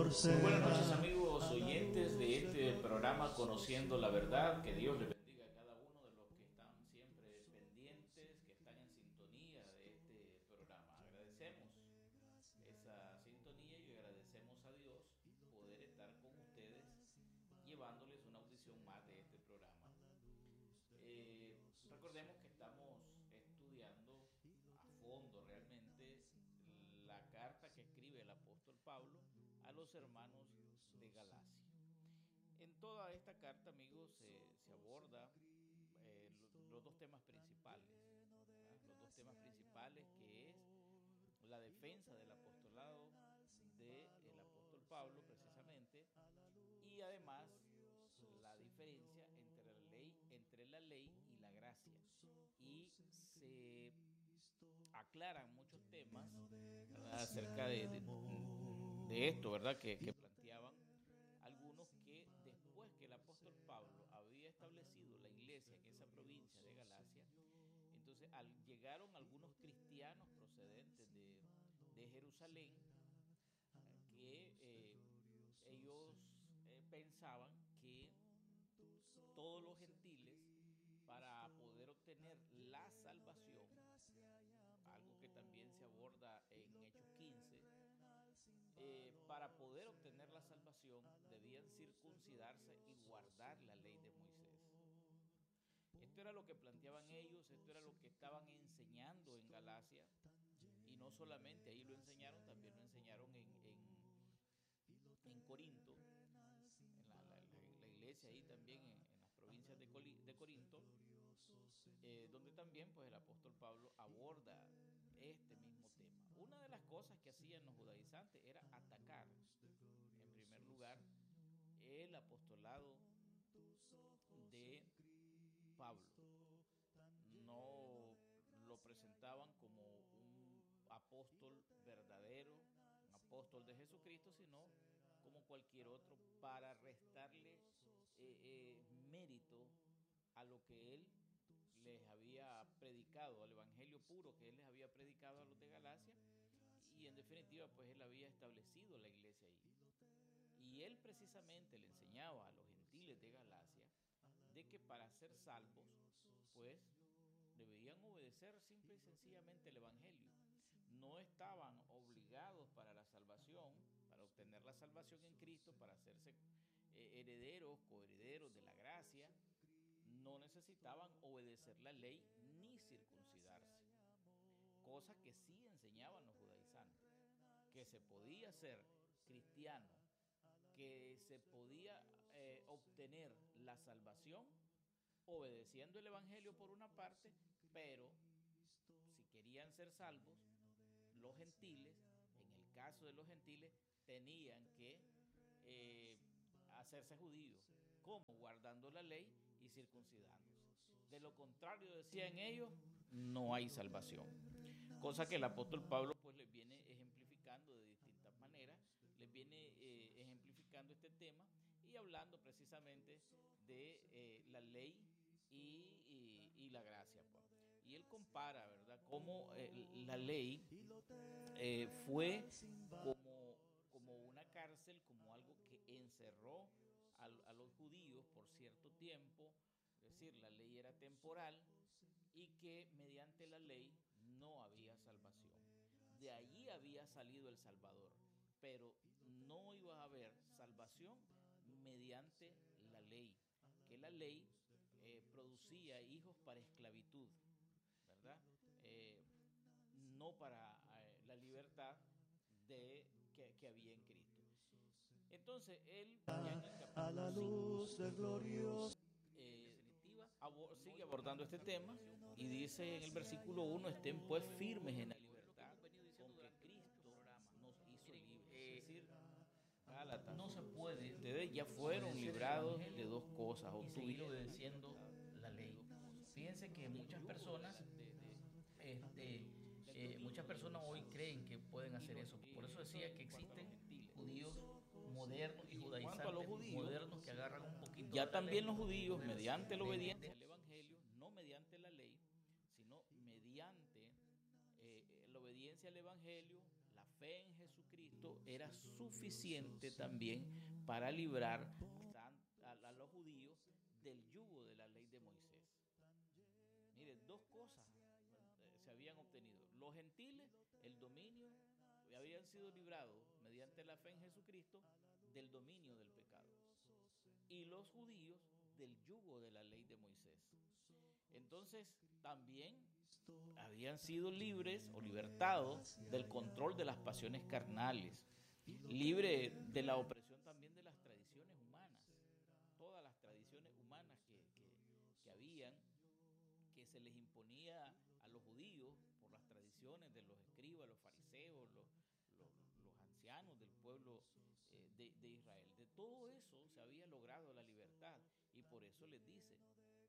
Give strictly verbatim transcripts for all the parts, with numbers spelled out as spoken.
Muy buenas noches, amigos oyentes de este programa Conociendo la Verdad. Que Dios les bendiga a cada uno de los que están siempre pendientes, que están en sintonía de este programa. Agradecemos esa sintonía y agradecemos a Dios poder estar con ustedes llevándoles una audición más de este programa. Eh, recordemos que estamos estudiando a fondo realmente la carta que escribe el apóstol Pablo a los hermanos de Galacia. En toda esta carta, amigos, eh, se aborda eh, los, los dos temas principales, ¿verdad? Los dos temas principales, que es la defensa del apostolado del apóstol Pablo precisamente, y además la diferencia entre la ley, entre la ley y la gracia. Y se aclaran muchos temas, ¿verdad?, acerca de, de, de esto, ¿verdad?, que, que planteaban algunos, que después que el apóstol Pablo había establecido la iglesia en esa provincia de Galacia, entonces al, llegaron algunos cristianos procedentes de, de Jerusalén, que eh, ellos eh, pensaban que todos los gentiles, para poder obtener la salvación, algo que también se aborda en Hechos quince, eh, para poder obtener la salvación debían circuncidarse y guardar la ley de Moisés. Esto era lo que planteaban ellos, esto era lo que estaban enseñando en Galacia, y no solamente ahí lo enseñaron, también lo enseñaron en, en, en Corinto, en la, la, la, iglesia ahí también en, en las provincias de, Coli, de Corinto, eh, donde también pues el apóstol Pablo aborda este mismo tema. Una de las cosas que hacían los judaizantes era atacar, en primer lugar, el apostolado de Pablo. No lo presentaban como un apóstol verdadero, un apóstol de Jesucristo, sino como cualquier otro, para restarle eh, eh, mérito a lo que él les había predicado, al evangelio puro que él les había predicado a los de Galacia, y en definitiva pues él había establecido la iglesia ahí. Y él precisamente le enseñaba a los gentiles de Galacia de que para ser salvos pues debían obedecer simple y sencillamente el evangelio. No estaban obligados para la salvación, para obtener la salvación en Cristo, para hacerse eh, herederos, coherederos de la gracia. No necesitaban obedecer la ley ni circuncidarse, cosa que sí enseñaban los judaizantes, que se podía ser cristiano, que se podía eh, obtener la salvación obedeciendo el evangelio por una parte, pero si querían ser salvos, los gentiles, en el caso de los gentiles, tenían que eh, hacerse judíos, como guardando la ley y circuncidándose. De lo contrario, decían ellos, no hay salvación. Cosa que el apóstol Pablo pues les viene ejemplificando de distintas maneras, les viene eh, ejemplificando este tema y hablando precisamente de eh, la ley y, y, y la gracia, pues. Y él compara, ¿verdad?, cómo eh, la ley eh, fue como, como una cárcel, como algo que encerró a, a los judíos por cierto tiempo. Es decir, la ley era temporal y que mediante la ley no había salvación. De allí había salido el Salvador, pero no iba a haber salvación mediante la ley, que la ley eh, producía hijos para esclavitud, ¿verdad? Eh, no para eh, la libertad de, que, que había en Cristo. Entonces, él ya en el capítulo cinco, eh, definitiva, abor sigue abordando este tema y dice en el versículo uno: estén pues firmes en la libertad con que Cristo nos hizo libres. Es decir, Gálatas, no se puede. Ustedes ya fueron librados de dos cosas, o seguir obedeciendo la ley. Fíjense que muchas personas, este, eh, muchas personas hoy creen que pueden hacer eso. Por eso decía que existen judíos modernos y judaizantes modernos que agarran un poquito. Ya también los judíos, mediante la obediencia al evangelio, no mediante la ley, sino mediante eh, la obediencia al evangelio, la fe en Jesucristo era suficiente también para librar a, a los judíos del yugo de la ley de Moisés. Mire, dos cosas se habían obtenido. Los gentiles, el dominio, habían sido librados mediante la fe en Jesucristo del dominio del pecado. Y los judíos del yugo de la ley de Moisés. Entonces, también habían sido libres o libertados del control de las pasiones carnales, libre de la opresión también de las tradiciones humanas, todas las tradiciones humanas que, que, que habían, que se les imponía a los judíos por las tradiciones de los escribas, los fariseos, los, los, los ancianos del pueblo eh, de, de Israel. De todo eso se había logrado la libertad, y por eso les dice: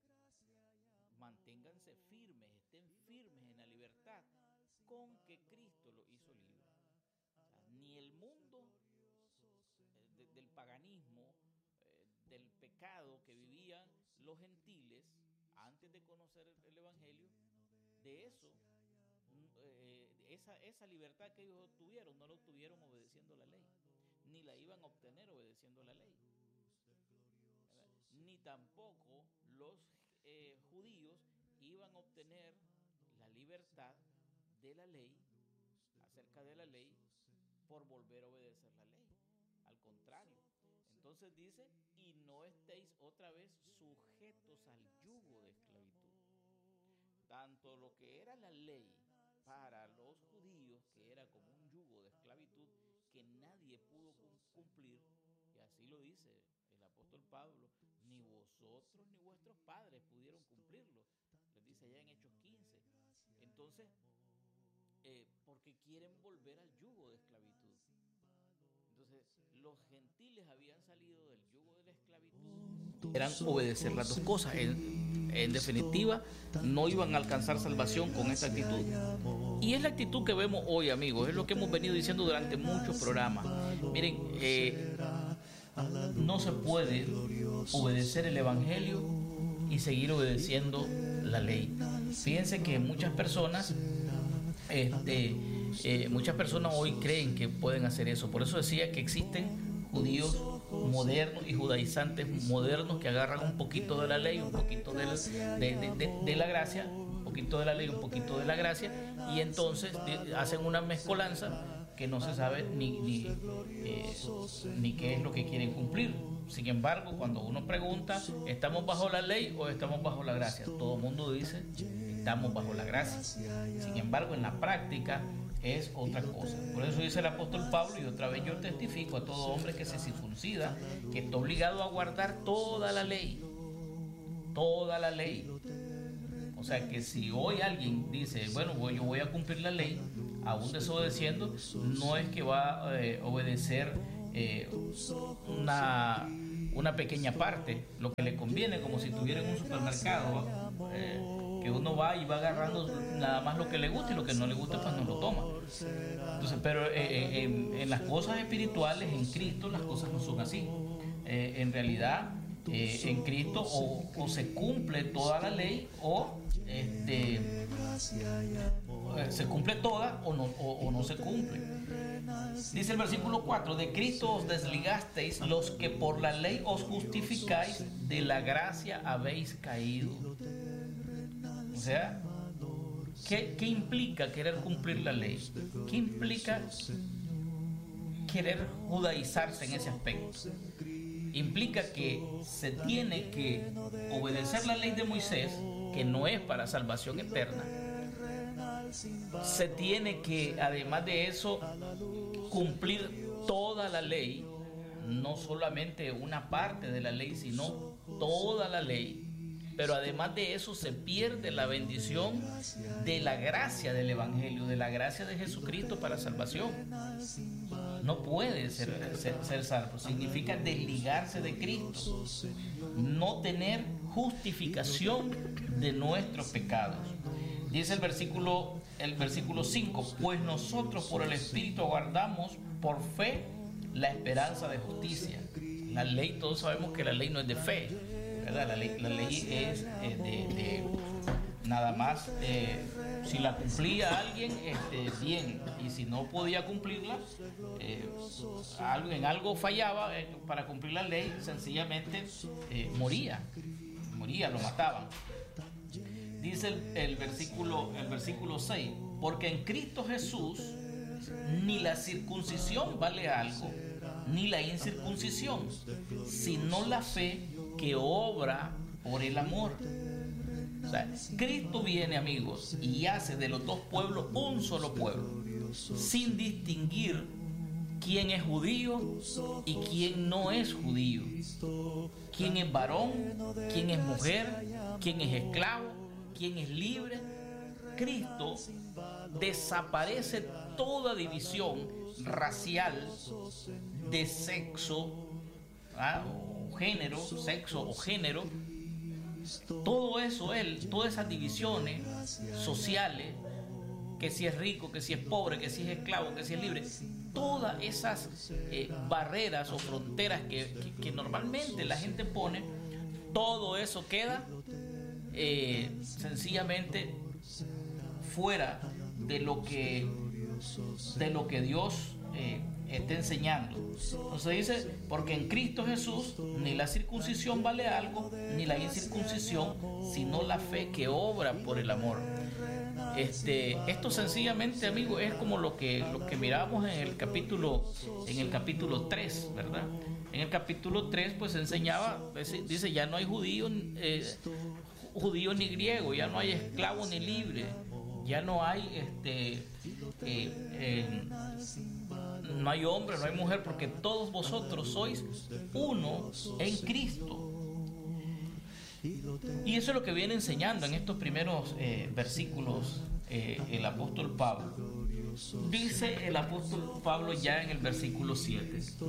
manténganse firmes, estén firmes en la libertad con que Cristo lo hizo libre. O sea, ni el mundo eh, de, del paganismo, eh, del pecado que vivían los gentiles antes de conocer el, el Evangelio, de eso, eh, esa, esa libertad que ellos obtuvieron, no la obtuvieron obedeciendo la ley, ni la iban a obtener obedeciendo la ley, ¿verdad? Ni tampoco los eh, judíos iban a obtener la libertad de la ley, acerca de la ley, por volver a obedecer la ley. Al contrario. Entonces dice: y no estéis otra vez sujetos al yugo de esclavitud. Tanto lo que era la ley para los judíos, que era como un yugo de esclavitud que nadie pudo cumplir, y así lo dice el apóstol Pablo: ni vosotros ni vuestros padres pudieron cumplirlo, les dice allá en Hechos quince. Entonces, eh, porque quieren volver al yugo de esclavitud. Entonces, los gentiles habían salido del yugo de la esclavitud, eran obedecer las dos cosas. En, en definitiva, no iban a alcanzar salvación con esta actitud. Y es la actitud que vemos hoy, amigos, es lo que hemos venido diciendo durante muchos programas. Miren, eh, no se puede obedecer el Evangelio y seguir obedeciendo la ley. Fíjense que muchas personas, este, eh, muchas personas hoy creen que pueden hacer eso. Por eso decía que existen judíos modernos y judaizantes modernos que agarran un poquito de la ley, un poquito de la, de, de, de, de la gracia, un poquito de la ley, un poquito de la gracia, y entonces de, hacen una mezcolanza que no se sabe ni, ni, eh, ni qué es lo que quieren cumplir. Sin embargo, cuando uno pregunta, ¿estamos bajo la ley o estamos bajo la gracia?, todo el mundo dice, estamos bajo la gracia. Sin embargo, en la práctica es otra cosa. Por eso dice el apóstol Pablo: y otra vez yo testifico a todo hombre que se circuncida, que está obligado a guardar toda la ley. Toda la ley. O sea que si hoy alguien dice, bueno, yo voy a cumplir la ley, aún desobedeciendo, no es que va a eh, obedecer eh, una, una pequeña parte, lo que le conviene, como si estuviera en un supermercado, eh, que uno va y va agarrando nada más lo que le gusta, y lo que no le gusta pues no lo toma. Entonces, pero eh, en, en las cosas espirituales, en Cristo, las cosas no son así. Eh, en realidad, eh, en Cristo o, o se cumple toda la ley, o este, se cumple toda o no, o, o no se cumple. Dice el versículo cuatro: de Cristo os desligasteis los que por la ley os justificáis, de la gracia habéis caído. O sea, ¿qué, qué implica querer cumplir la ley? ¿Qué implica querer judaizarse en ese aspecto? Implica que se tiene que obedecer la ley de Moisés, que no es para salvación eterna. Se tiene que, además de eso, cumplir toda la ley, no solamente una parte de la ley, sino toda la ley. Pero además de eso se pierde la bendición de la gracia del Evangelio, de la gracia de Jesucristo para salvación. No puede ser, ser, ser salvo. Significa desligarse de Cristo, no tener justificación de nuestros pecados. Dice el versículo, el versículo cinco: pues nosotros por el Espíritu guardamos por fe la esperanza de justicia. La ley, todos sabemos que la ley no es de fe, ¿verdad? La ley, la ley es eh, de, de nada más eh, Si la cumplía alguien, este, bien, y si no podía cumplirla, eh, algo, en algo fallaba eh, para cumplir la ley, sencillamente eh, moría, moría, lo mataban. Dice el, el, versículo, el versículo seis, porque en Cristo Jesús ni la circuncisión vale algo, ni la incircuncisión, sino la fe que obra por el amor. O sea, Cristo viene, amigos, y hace de los dos pueblos un solo pueblo, sin distinguir quién es judío y quién no es judío, quién es varón, quién es mujer, quién es esclavo, quién es libre. Cristo desaparece toda división racial, de sexo, ¿ah? o género, sexo o género. Todo eso, él, todas esas divisiones sociales, que si es rico, que si es pobre, que si es esclavo, que si es libre, todas esas eh, barreras o fronteras que, que, que normalmente la gente pone, todo eso queda eh, sencillamente fuera de lo que, de lo que Dios eh, está enseñando. Entonces dice, porque en Cristo Jesús ni la circuncisión vale algo, ni la incircuncisión, sino la fe que obra por el amor. Este, esto sencillamente, amigos, es como lo que, lo que miramos en el capítulo, en el capítulo tres, ¿verdad? En el capítulo tres, pues enseñaba, dice, ya no hay judío, eh, judío ni griego, ya no hay esclavo ni libre, ya no hay este eh, eh, no hay hombre, no hay mujer, porque todos vosotros sois uno en Cristo. Y eso es lo que viene enseñando en estos primeros eh, versículos eh, el apóstol Pablo. Dice el apóstol Pablo ya en el versículo siete. Sí.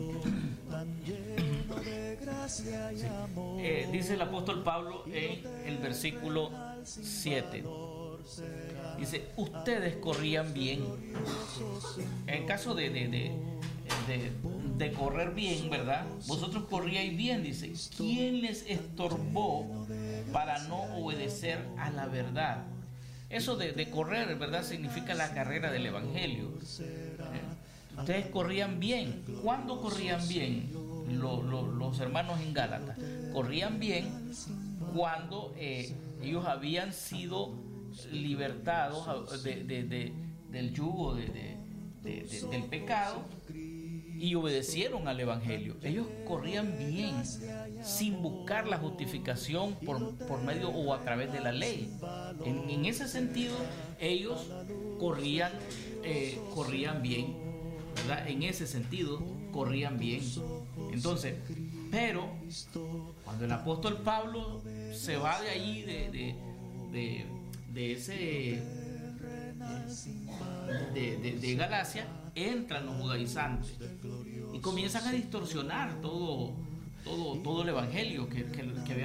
Eh, dice el apóstol Pablo en el versículo siete. Dice, ustedes corrían bien. En el caso de, de, de, de, de correr bien, ¿verdad? Vosotros corríais bien, dice. ¿Quién les estorbó para no obedecer a la verdad? Eso de, de correr, ¿verdad? Significa la carrera del evangelio. ¿Eh? Ustedes corrían bien. ¿Cuándo corrían bien? Lo, lo, los hermanos en Gálatas corrían bien cuando eh, ellos habían sido libertados de, de, de, del yugo de, de, de, de, del pecado y obedecieron al evangelio. Ellos corrían bien sin buscar la justificación por, por medio o a través de la ley. En, en ese sentido, ellos corrían, eh, corrían bien, ¿verdad? En ese sentido, corrían bien. Entonces, pero cuando el apóstol Pablo se va de allí, de, de, de, de ese de, de, de Galacia, entran los judaizantes y comienzan a distorsionar todo, todo, todo el evangelio que, que, que había